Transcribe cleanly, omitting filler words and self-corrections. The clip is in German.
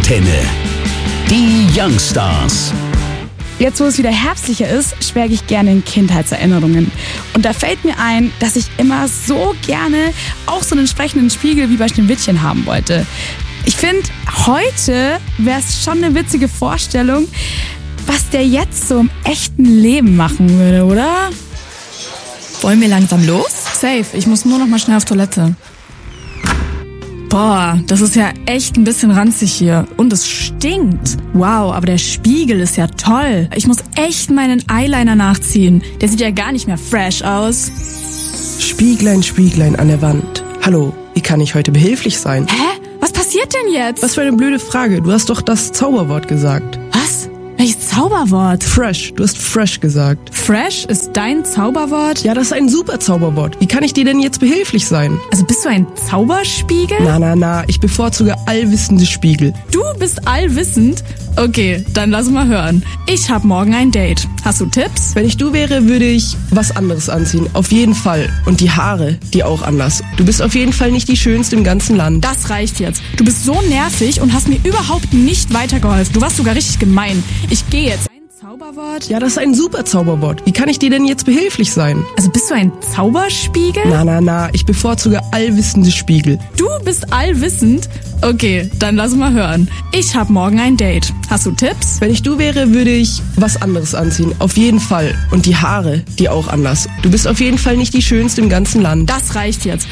Antenne. Die Youngstars. Jetzt, wo es wieder herbstlicher ist, schwelge ich gerne in Kindheitserinnerungen. Und da fällt mir ein, dass ich immer so gerne auch so einen entsprechenden Spiegel wie bei Schneewittchen haben wollte. Ich finde, heute wäre es schon eine witzige Vorstellung, was der jetzt so im echten Leben machen würde, oder? Wollen wir langsam los? Safe, ich muss nur noch mal schnell auf Toilette. Boah, das ist ja echt ein bisschen ranzig hier. Und es stinkt. Wow, aber der Spiegel ist ja toll. Ich muss echt meinen Eyeliner nachziehen. Der sieht ja gar nicht mehr fresh aus. Spieglein, Spieglein an der Wand. Hallo, wie kann ich heute behilflich sein? Hä? Was passiert denn jetzt? Was für eine blöde Frage. Du hast doch das Zauberwort gesagt. Was? Welches Zauberwort? Fresh. Du hast fresh gesagt. Fresh ist dein Zauberwort? Ja, das ist ein super Zauberwort. Wie kann ich dir denn jetzt behilflich sein? Also bist du ein Zauberspiegel? Na. Ich bevorzuge allwissende Spiegel. Du bist allwissend? Okay, dann lass mal hören. Ich hab morgen ein Date. Hast du Tipps? Wenn ich du wäre, würde ich was anderes anziehen. Auf jeden Fall. Und die Haare, die auch anders. Du bist auf jeden Fall nicht die Schönste im ganzen Land. Das reicht jetzt. Du bist so nervig und hast mir überhaupt nicht weitergeholfen. Du warst sogar richtig gemein. Ich gehe jetzt. Ein Zauberwort? Ja, das ist ein super Zauberwort. Wie kann ich dir denn jetzt behilflich sein? Also bist du ein Zauberspiegel? Na. Ich bevorzuge allwissende Spiegel. Du bist allwissend? Okay, dann lass mal hören. Ich hab morgen ein Date. Hast du Tipps? Wenn ich du wäre, würde ich was anderes anziehen. Auf jeden Fall. Und die Haare, die auch anders. Du bist auf jeden Fall nicht die Schönste im ganzen Land. Das reicht jetzt.